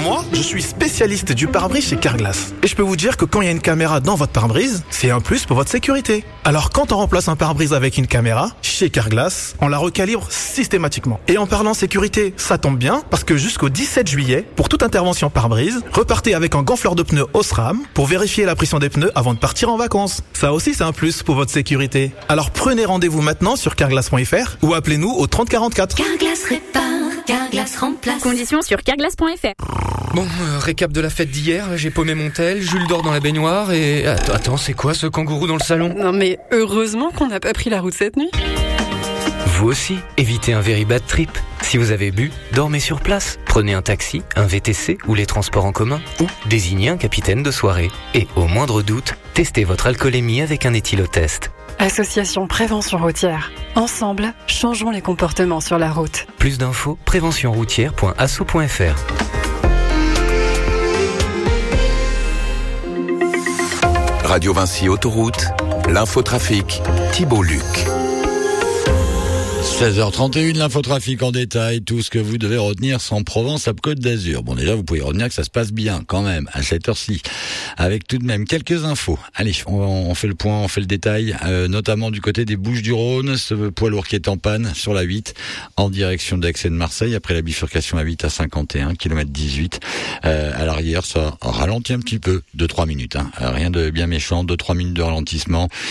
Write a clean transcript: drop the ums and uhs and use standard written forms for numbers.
Moi, je suis spécialiste du pare-brise chez Carglass. Et je peux vous dire que quand il y a une caméra dans votre pare-brise, c'est un plus pour votre sécurité. Alors quand on remplace un pare-brise avec une caméra, chez Carglass, on la recalibre systématiquement. Et en parlant sécurité, ça tombe bien, parce que jusqu'au 17 juillet, pour toute intervention pare-brise, repartez avec un gonfleur de pneus Osram pour vérifier la pression des pneus avant de partir en vacances. Ça aussi, c'est un plus pour votre sécurité. Alors prenez rendez-vous maintenant sur carglass.fr ou appelez-nous au 3044. Carglass répare, Carglass remplace. Conditions sur carglass.fr. Bon, récap de la fête d'hier, j'ai paumé mon tel, Jules dort dans la baignoire et... Attends, c'est quoi ce kangourou dans le salon? Non mais heureusement qu'on n'a pas pris la route cette nuit. Vous aussi, évitez un very bad trip. Si vous avez bu, dormez sur place. Prenez un taxi, un VTC ou les transports en commun. Ou désignez un capitaine de soirée. Et au moindre doute, testez votre alcoolémie avec un éthylotest. Association Prévention Routière. Ensemble, changeons les comportements sur la route. Plus d'infos, préventionroutière.asso.fr. Radio Vinci Autoroute, l'infotrafic, Thibault Luc. 16h31, l'infotrafic en détail, tout ce que vous devez retenir sans Provence-Alpes-Côte d'Azur. Bon, déjà, vous pouvez retenir que ça se passe bien, quand même, à cette heure-ci, avec tout de même quelques infos. Allez, on fait le point, on fait le détail, notamment du côté des Bouches-du-Rhône, ce poids lourd qui est en panne sur la 8, en direction d'Aix et de Marseille, après la bifurcation A8 à 51, km 18. À l'arrière, ça ralentit un petit peu, 2-3 minutes, hein. Rien de bien méchant, 2-3 minutes de ralentissement.